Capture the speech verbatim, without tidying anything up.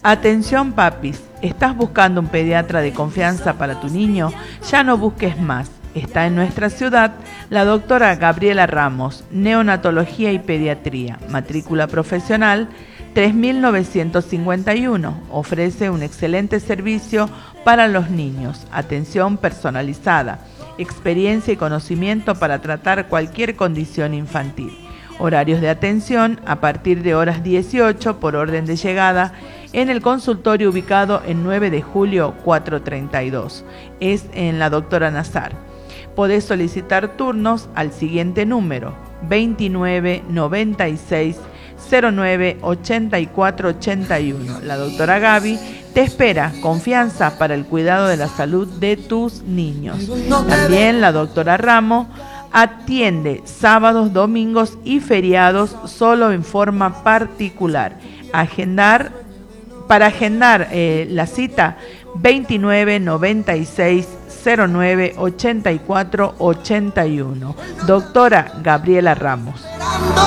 Atención papis, ¿estás buscando un pediatra de confianza para tu niño? Ya no busques más. Está en nuestra ciudad la doctora Gabriela Ramos, Neonatología y Pediatría, matrícula profesional tres mil novecientos cincuenta y uno. Ofrece un excelente servicio para los niños, atención personalizada, experiencia y conocimiento para tratar cualquier condición infantil. Horarios de atención a partir de horas dieciocho por orden de llegada en el consultorio ubicado en nueve de julio cuatrocientos treinta y dos. Es en la doctora Nazar. Podés solicitar turnos al siguiente número: veintinueve noventa y seis cero nueve ochenta y cuatro ochenta y uno. La doctora Gaby te espera. Confianza para el cuidado de la salud de tus niños. También la doctora Ramos atiende sábados, domingos y feriados solo en forma particular. Agendar, para agendar eh, la cita, veintinueve noventa y seis cero nueve ochenta y cuatro ochenta y uno. Doctora Gabriela Ramos.